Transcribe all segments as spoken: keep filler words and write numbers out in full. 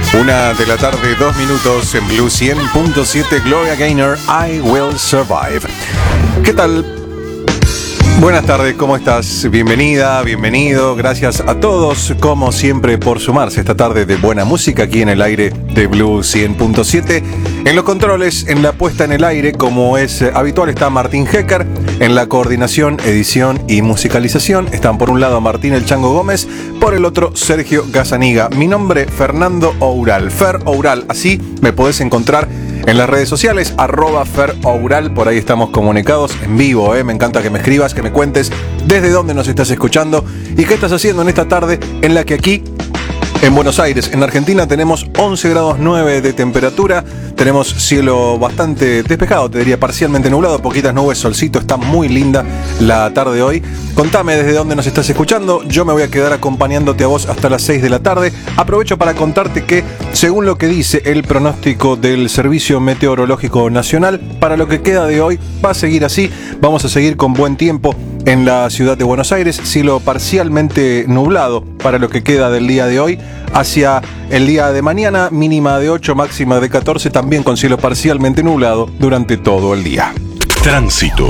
Una de la tarde, dos minutos en Blue cien punto siete, Gloria Gaynor, I Will Survive. ¿Qué tal? Buenas tardes, ¿cómo estás? Bienvenida, bienvenido. Gracias a todos, como siempre, por sumarse esta tarde de buena música aquí en el aire de Blue cien punto siete. En los controles, en la puesta en el aire, como es habitual, está Martín Hecker. En la coordinación, edición y musicalización están por un lado Martín El Chango Gómez, por el otro Sergio Gazzaniga. Mi nombre, Fernando Oural. Fer Oural, así me podés encontrar en las redes sociales, arroba Fer Oural, por ahí estamos comunicados en vivo, ¿eh? Me encanta que me escribas, que me cuentes desde dónde nos estás escuchando y qué estás haciendo en esta tarde en la que aquí, en Buenos Aires, en Argentina, tenemos once grados nueve de temperatura, tenemos cielo bastante despejado, te diría parcialmente nublado, poquitas nubes, solcito, está muy linda la tarde de hoy. Contame desde dónde nos estás escuchando, yo me voy a quedar acompañándote a vos hasta las seis de la tarde. Aprovecho para contarte que, según lo que dice el pronóstico del Servicio Meteorológico Nacional, para lo que queda de hoy va a seguir así, vamos a seguir con buen tiempo en la ciudad de Buenos Aires, cielo parcialmente nublado para lo que queda del día de hoy. Hacia el día de mañana, mínima de ocho, máxima de catorce, también con cielo parcialmente nublado durante todo el día. Tránsito.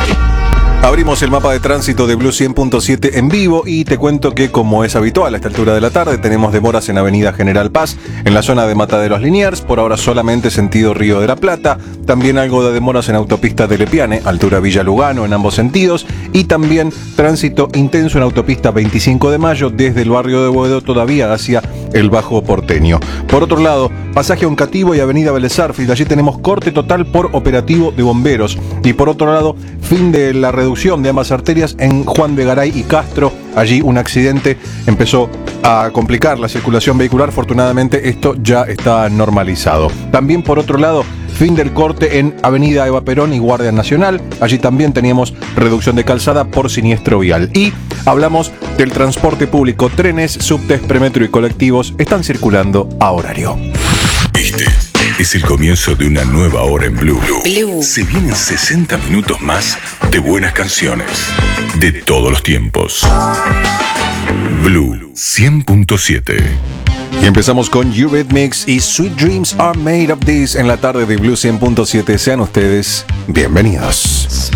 Abrimos el mapa de tránsito de Blue cien punto siete en vivo y te cuento que, como es habitual a esta altura de la tarde, tenemos demoras en Avenida General Paz, en la zona de Mataderos Liniers, por ahora solamente sentido Río de la Plata, también algo de demoras en autopista de Lepiane, altura Villa Lugano en ambos sentidos, y también tránsito intenso en autopista veinticinco de mayo desde el barrio de Boedo todavía hacia el Bajo Porteño. Por otro lado, pasaje a Oncativo y Avenida Vélez Sarsfield, allí tenemos corte total por operativo de bomberos, y por otro lado, fin de la reducción de ambas arterias en Juan de Garay y Castro. Allí un accidente empezó a complicar la circulación vehicular. Afortunadamente esto ya está normalizado. También por otro lado, fin del corte en Avenida Eva Perón y Guardia Nacional. Allí también teníamos reducción de calzada por siniestro vial. Y hablamos del transporte público. Trenes, subtes, premetro y colectivos están circulando a horario. Este es el comienzo de una nueva hora en Blue. Blue. Se vienen sesenta minutos más de buenas canciones de todos los tiempos. Blue cien punto siete. Y empezamos con Eurythmics y Sweet Dreams Are Made of This en la tarde de Blue cien punto siete. Sean ustedes bienvenidos.